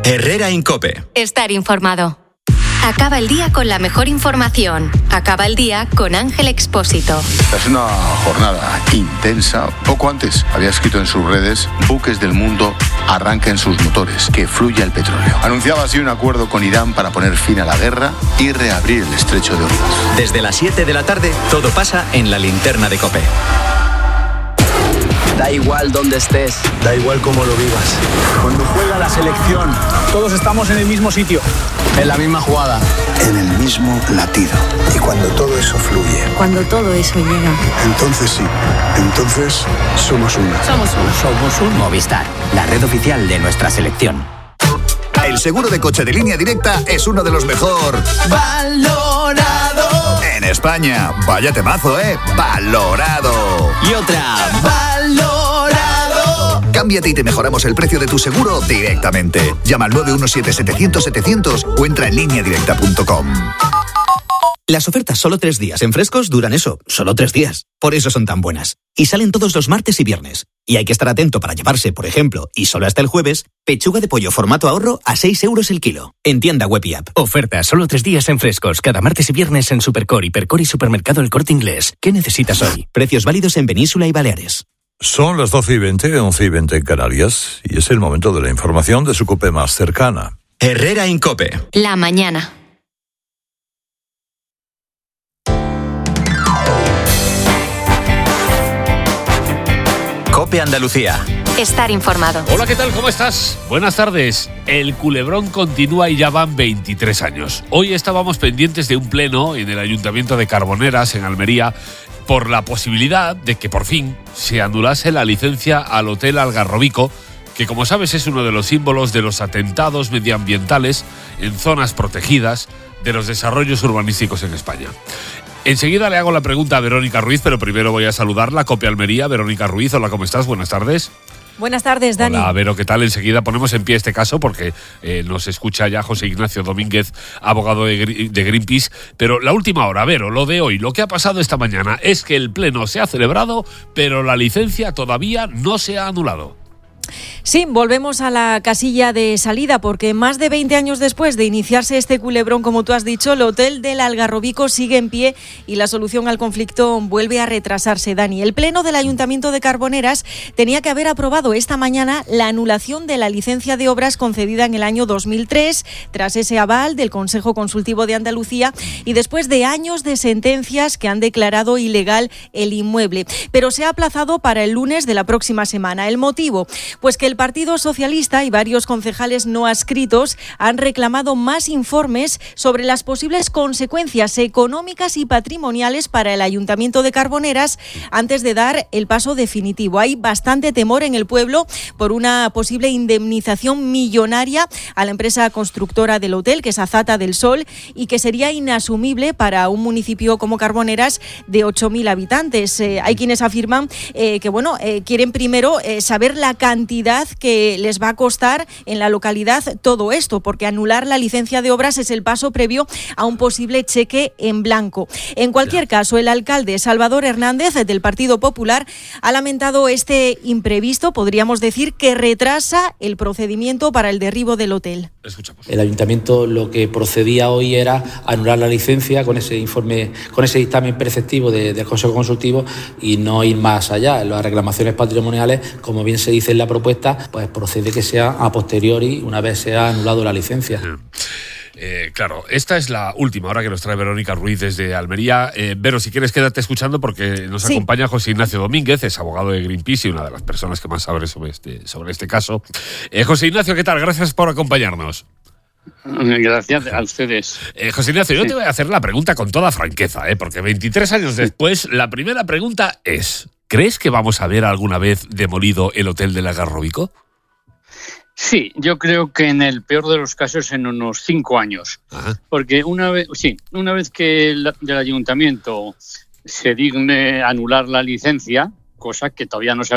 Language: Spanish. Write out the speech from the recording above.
Herrera Incope. Estar informado. Acaba el día con la mejor información. Acaba el día con Ángel Expósito. Es una jornada intensa. Poco antes había escrito en sus redes: buques del mundo arranquen sus motores, que fluya el petróleo. Anunciaba así un acuerdo con Irán para poner fin a la guerra y reabrir el estrecho de Hormuz. Desde las 7 de la tarde, todo pasa en la linterna de COPE. Da igual dónde estés, da igual cómo lo vivas. Cuando juega la selección, todos estamos en el mismo sitio, en la misma jugada, en el mismo latido. Y cuando todo eso fluye, cuando todo eso llega, entonces sí, entonces somos uno. Somos uno. Somos un Movistar, la red oficial de nuestra selección. El seguro de coche de Línea Directa es uno de los mejor valorado en España. Vaya temazo, valorado. Y otra, valorado. Cámbiate y te mejoramos el precio de tu seguro directamente. Llama al 917-700-700 o entra en lineadirecta.com. Las ofertas solo 3 días en Frescos duran eso, solo 3 días. Por eso son tan buenas. Y salen todos los martes y viernes. Y hay que estar atento para llevarse, por ejemplo, y solo hasta el jueves, pechuga de pollo formato ahorro a 6 euros el kilo. En tienda web y app. Oferta solo 3 días en Frescos, cada martes y viernes en Supercor, Hipercor y Supermercado El Corte Inglés. ¿Qué necesitas hoy? Precios válidos en Península y Baleares. Son las 12:20, 11:20 en Canarias, y es el momento de la información de su COPE más cercana. Herrera Incope. La mañana. COPE Andalucía. Estar informado. Hola, ¿qué tal? ¿Cómo estás? Buenas tardes. El culebrón continúa y ya van 23 años. Hoy estábamos pendientes de un pleno en el Ayuntamiento de Carboneras, en Almería, por la posibilidad de que por fin se anulase la licencia al Hotel Algarrobico, que como sabes es uno de los símbolos de los atentados medioambientales en zonas protegidas de los desarrollos urbanísticos en España. Enseguida le hago la pregunta a Verónica Ruiz, pero primero voy a saludarla. COPE Almería, Verónica Ruiz, hola, ¿cómo estás? Buenas tardes. Buenas tardes, Dani. Hola, Vero, ¿qué tal? Enseguida ponemos en pie este caso porque nos escucha ya José Ignacio Domínguez, abogado de Greenpeace. Pero la última hora, Vero, lo de hoy, lo que ha pasado esta mañana es que el pleno se ha celebrado, pero la licencia todavía no se ha anulado. Sí, volvemos a la casilla de salida porque más de 20 años después de iniciarse este culebrón, como tú has dicho, el Hotel del Algarrobico sigue en pie y la solución al conflicto vuelve a retrasarse, Dani. El Pleno del Ayuntamiento de Carboneras tenía que haber aprobado esta mañana la anulación de la licencia de obras concedida en el año 2003, tras ese aval del Consejo Consultivo de Andalucía y después de años de sentencias que han declarado ilegal el inmueble. Pero se ha aplazado para el lunes de la próxima semana. ¿El motivo? Pues que el Partido Socialista y varios concejales no adscritos han reclamado más informes sobre las posibles consecuencias económicas y patrimoniales para el Ayuntamiento de Carboneras antes de dar el paso definitivo. Hay bastante temor en el pueblo por una posible indemnización millonaria a la empresa constructora del hotel, que es Azata del Sol, y que sería inasumible para un municipio como Carboneras de 8.000 habitantes. Hay quienes afirman que quieren primero saber la cantidad que les va a costar en la localidad todo esto, porque anular la licencia de obras es el paso previo a un posible cheque en blanco. En cualquier caso, el alcalde Salvador Hernández, del Partido Popular, ha lamentado este imprevisto, podríamos decir, que retrasa el procedimiento para el derribo del hotel. Escuchamos. El ayuntamiento lo que procedía hoy era anular la licencia con ese informe, con ese dictamen preceptivo del Consejo Consultivo y no ir más allá. En las reclamaciones patrimoniales, como bien se dice en la propuesta, pues procede que sea a posteriori, una vez se ha anulado la licencia. Claro, esta es la última hora que nos trae Verónica Ruiz desde Almería. Vero, si quieres quédate escuchando porque nos acompaña José Ignacio Domínguez, es abogado de Greenpeace y una de las personas que más sabe sobre este caso. José Ignacio, ¿qué tal? Gracias por acompañarnos. Gracias a ustedes. José Ignacio, yo te voy a hacer la pregunta con toda franqueza, porque 23 años después, la primera pregunta es: ¿crees que vamos a ver alguna vez demolido el Hotel del Algarrobico? Sí, yo creo que en el peor de los casos en unos 5 años. Ajá. Porque una vez que del ayuntamiento se digne anular la licencia, cosa que todavía no se